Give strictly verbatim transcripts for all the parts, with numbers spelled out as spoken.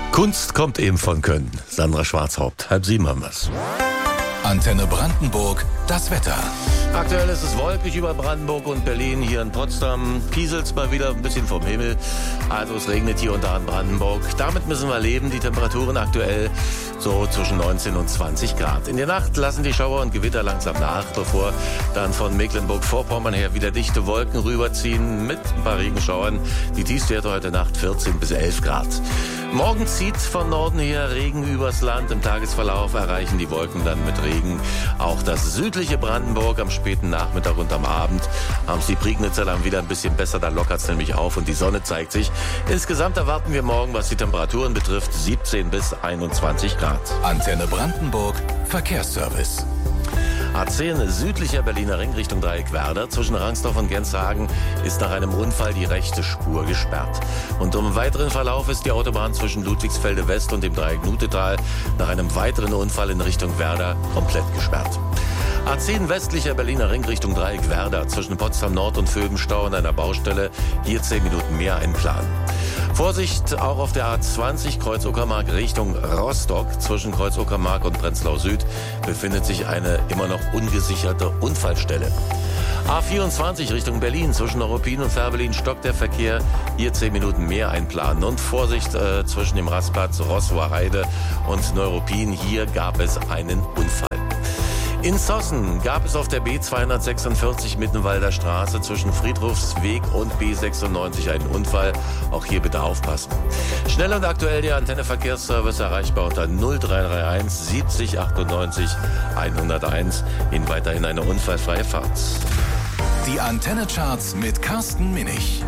Kunst kommt eben von Köln. Sandra Schwarzhaupt, halb sieben haben wir's. Antenne Brandenburg, das Wetter. Aktuell ist es wolkig über Brandenburg und Berlin. Hier in Potsdam pieselt's mal wieder ein bisschen vom Himmel. Also es regnet hier und da in Brandenburg. Damit müssen wir leben. Die Temperaturen aktuell so zwischen neunzehn und zwanzig Grad. In der Nacht lassen die Schauer und Gewitter langsam nach, bevor dann von Mecklenburg-Vorpommern her wieder dichte Wolken rüberziehen mit ein paar Regenschauern. Die Tiefstwerte heute Nacht vierzehn bis elf Grad. Morgen zieht von Norden her Regen übers Land. Im Tagesverlauf erreichen die Wolken dann mit Regen auch das südliche Brandenburg. Am späten Nachmittag und am Abend haben es die Prignitzer dann wieder ein bisschen besser. Da lockert es nämlich auf und die Sonne zeigt sich. Insgesamt erwarten wir morgen, was die Temperaturen betrifft, siebzehn bis einundzwanzig Grad. Antenne Brandenburg, Verkehrsservice. A zehn südlicher Berliner Ring Richtung Dreieck Werder. Zwischen Rangsdorf und Genshagen ist nach einem Unfall die rechte Spur gesperrt. Und um weiteren Verlauf ist die Autobahn zwischen Ludwigsfelde West und dem Dreieck Nutetal nach einem weiteren Unfall in Richtung Werder komplett gesperrt. A zehn westlicher Berliner Ring Richtung Dreieck Werder. Zwischen Potsdam Nord und Vöbenstau an einer Baustelle. Hier zehn Minuten mehr einplanen. Vorsicht auch auf der A zwanzig Kreuz Uckermark Richtung Rostock. Zwischen Kreuz Uckermark und Prenzlau Süd befindet sich eine immer noch ungesicherte Unfallstelle. A vierundzwanzig Richtung Berlin. Zwischen Neuruppin und Fährberlin stockt der Verkehr. Hier zehn Minuten mehr einplanen. Und Vorsicht äh, zwischen dem Rastplatz Roßwoer Heide und Neuruppin. Hier gab es einen Unfall. In Sossen gab es auf der B zweihundertsechsundvierzig Mittenwalder Straße zwischen Friedhofsweg und B sechsundneunzig einen Unfall. Auch hier bitte aufpassen. Schnell und aktuell der Antenne Verkehrsservice erreichbar unter null drei drei eins siebzig achtundneunzig hunderteins. Ihnen weiterhin eine unfallfreie Fahrt. Die Antenne Charts mit Carsten Minich.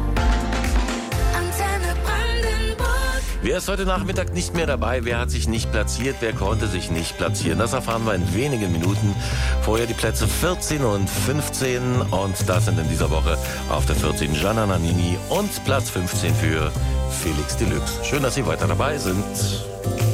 Wer ist heute Nachmittag nicht mehr dabei? Wer hat sich nicht platziert? Wer konnte sich nicht platzieren? Das erfahren wir in wenigen Minuten. Vorher die Plätze vierzehn und fünfzehn. Und das sind in dieser Woche auf der vierzehn Gianna Nannini und Platz fünfzehn für Felix Deluxe. Schön, dass Sie weiter dabei sind.